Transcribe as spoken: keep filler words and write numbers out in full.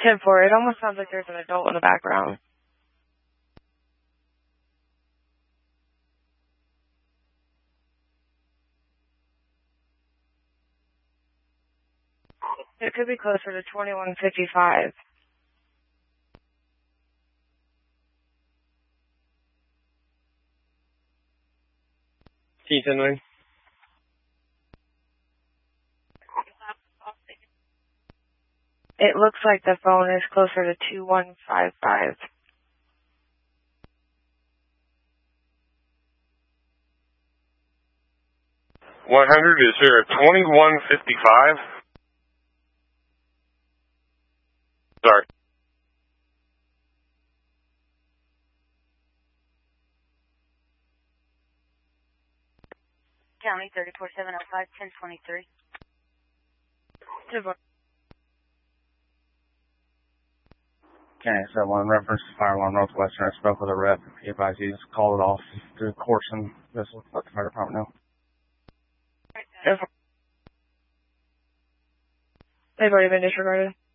ten four, it almost sounds like there's an adult in the background. It could be closer to twenty-one fifty-five. Keaton Wing. It looks like the phone is closer to two one five five. one hundred, is there a twenty-one fifty-five? Sorry. County thirty-four seven oh five, ten twenty-three. County seven one, reference to Fire Alarm Northwestern. I spoke with a rep. He advised you just call it off through the course, and this will let the fire department know. They've already been disregarded.